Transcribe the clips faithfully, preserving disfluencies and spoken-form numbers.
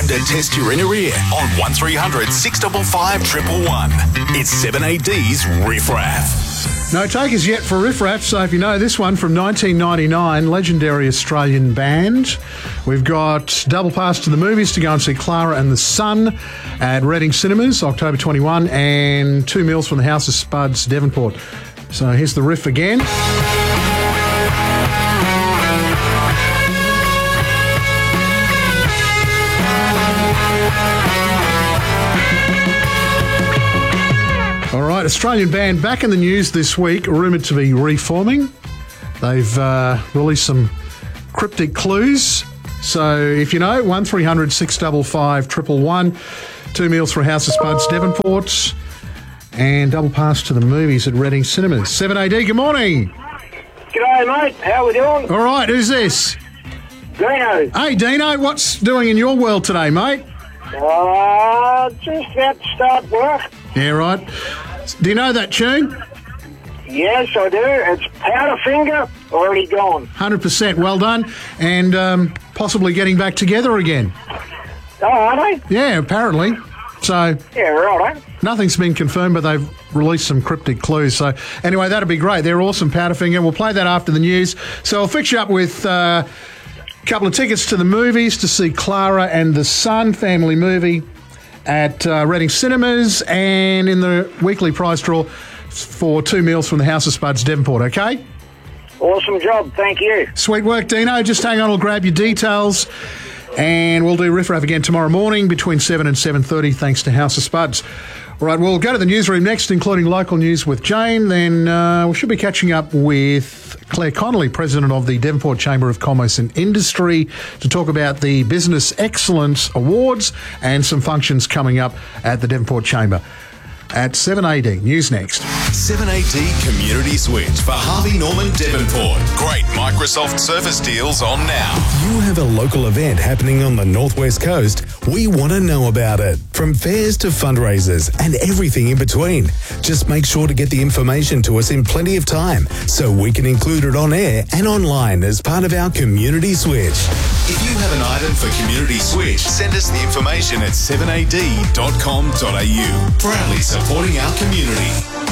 Time to test your inner ear on one three hundred six five five, one one one. It's seven A D's Riff Raff. No takers yet for Riff Raff, so if you know this one from nineteen ninety-nine, legendary Australian band. We've got double pass to the movies to go and see Clara and the Sun at Reading Cinemas, October twenty-first, and two meals from the House of Spuds, Devonport. So here's the riff again. All right, Australian band back in the news this week, rumoured to be reforming. They've uh, released some cryptic clues. So if you know, one three hundred six five five, one one one, two meals for House of Spuds, Devonport, and double pass to the movies at Reading Cinemas. seven A D, good morning. G'day, mate. How we doing? All right, who's this? Dino. Hey, Dino, what's doing in your world today, mate? Uh, just about to start work. Yeah, right. Do you know that tune? Yes, I do. It's Powderfinger, already gone. one hundred percent, well done. And um, possibly getting back together again. Oh, are they? Yeah, apparently. So, Yeah, right, eh? nothing's been confirmed, but they've released some cryptic clues. So, anyway, that'll be great. They're awesome, Powderfinger. We'll play that after the news. So, I'll fix you up with uh, a couple of tickets to the movies to see Clara and the Sun family movie at uh, Reading Cinemas, and in the weekly prize draw for two meals from the House of Spuds, Devonport, okay? Awesome job. Thank you. Sweet work, Dino. Just hang on, I'll grab your details. And we'll do Riff Raff again tomorrow morning between seven and seven thirty, thanks to House of Spuds. All right, we'll go to the newsroom next, including local news with Jane. Then uh, we should be catching up with Claire Connolly, President of the Devonport Chamber of Commerce and Industry, to talk about the Business Excellence Awards and some functions coming up at the Devonport Chamber. At seven A D, news next. seven A D Community Switch for Harvey Norman Devonport. Great Microsoft Surface deals on now. You have a local event happening on the Northwest Coast? We want to know about it. From fairs to fundraisers and everything in between. Just make sure to get the information to us in plenty of time so we can include it on air and online as part of our Community Switch. If you have an item for Community Switch, send us the information at seven A D dot com dot A U. Proudly supporting our community.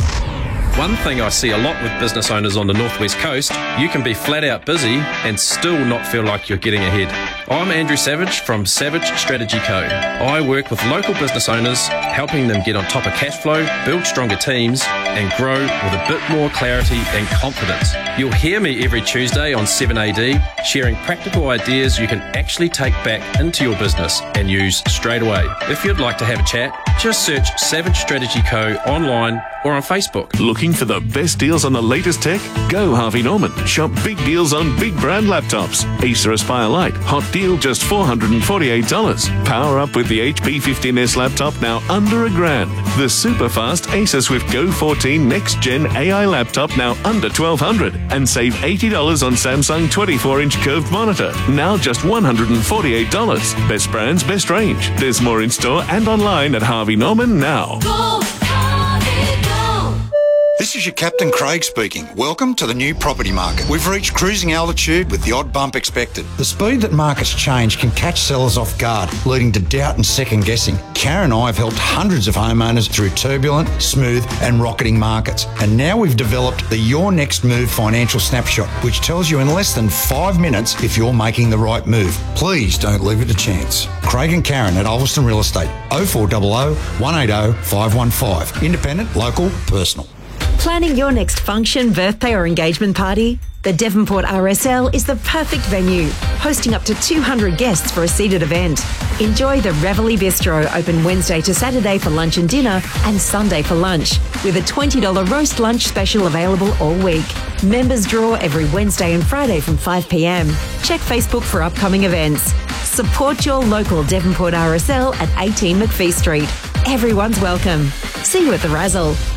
One thing I see a lot with business owners on the Northwest Coast, you can be flat out busy and still not feel like you're getting ahead. I'm Andrew Savage from Savage Strategy Co. I work with local business owners, helping them get on top of cash flow, build stronger teams, and grow with a bit more clarity and confidence. You'll hear me every Tuesday on seven A D, sharing practical ideas you can actually take back into your business and use straight away. If you'd like to have a chat, just search Savage Strategy Co. online or on Facebook. Looking for the best deals on the latest tech? Go Harvey Norman. Shop big deals on big brand laptops. Acer Aspire Lite, hot deal just four hundred forty-eight dollars. Power up with the H P fifteen S laptop now under a grand. The super fast Acer Swift Go fourteen next gen A I laptop now under twelve hundred dollars. And save eighty dollars on Samsung twenty-four inch curved monitor, now just one hundred forty-eight dollars. Best brands, best range. There's more in store and online at Harvey Norman now. Go, Harvey, go. This is your Captain Craig speaking. Welcome to the new property market. We've reached cruising altitude with the odd bump expected. The speed that markets change can catch sellers off guard, leading to doubt and second guessing. Karen and I have helped hundreds of homeowners through turbulent, smooth and rocketing markets. And now we've developed the Your Next Move financial snapshot, which tells you in less than five minutes if you're making the right move. Please don't leave it to chance. Craig and Karen at Ulverston Real Estate, oh four hundred, one eight oh, five one five. Independent, local, personal. Planning your next function, birthday or engagement party? The Devonport R S L is the perfect venue, hosting up to two hundred guests for a seated event. Enjoy the Reveille Bistro, open Wednesday to Saturday for lunch and dinner and Sunday for lunch, with a twenty dollars roast lunch special available all week. Members draw every Wednesday and Friday from five p m. Check Facebook for upcoming events. Support your local Devonport R S L at eighteen McPhee Street. Everyone's welcome. See you at the Razzle.